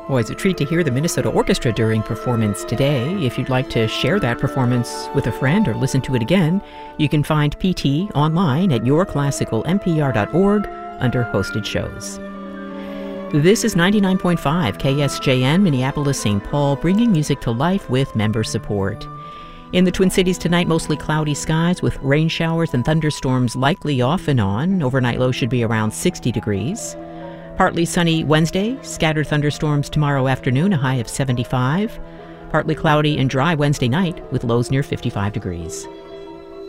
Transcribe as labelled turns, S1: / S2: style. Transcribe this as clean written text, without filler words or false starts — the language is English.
S1: Well, it's a treat to hear the Minnesota Orchestra during performance today. If you'd like to share that performance with a friend or listen to it again, you can find PT online at yourclassicalnpr.org under hosted shows. This is 99.5 KSJN, Minneapolis-St. Paul, bringing music to life with member support. In the Twin Cities tonight, mostly cloudy skies with rain showers and thunderstorms likely off and on. Overnight low should be around 60 degrees. Partly sunny Wednesday, scattered thunderstorms tomorrow afternoon, a high of 75. Partly cloudy and dry Wednesday night with lows near 55 degrees.